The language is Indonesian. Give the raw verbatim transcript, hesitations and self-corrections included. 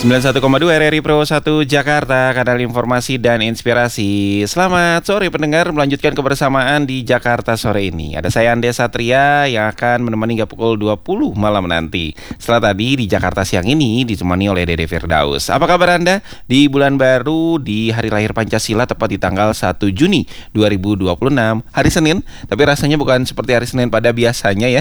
sembilan puluh satu koma dua R R I Pro satu Jakarta, kanal informasi dan inspirasi. Selamat sore pendengar, melanjutkan kebersamaan di Jakarta sore ini. Ada saya Ande Satria yang akan menemani hingga pukul dua puluh malam nanti. Setelah tadi di Jakarta siang ini ditemani oleh Dede Firdaus. Apa kabar Anda di bulan baru, di hari lahir Pancasila, tepat di tanggal satu Juni dua ribu dua puluh enam, hari Senin. Tapi rasanya bukan seperti hari Senin pada biasanya ya.